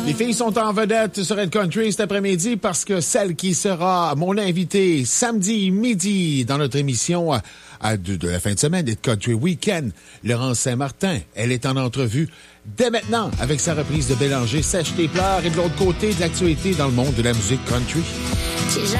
Les filles sont en vedette sur Red Country cet après-midi parce que celle qui sera mon invitée samedi midi dans notre émission de la fin de semaine Red Country Weekend, Laurence Saint-Martin, elle est en entrevue dès maintenant avec sa reprise de Bélanger, Sèche tes pleurs et de l'autre côté de l'actualité dans le monde de la musique country.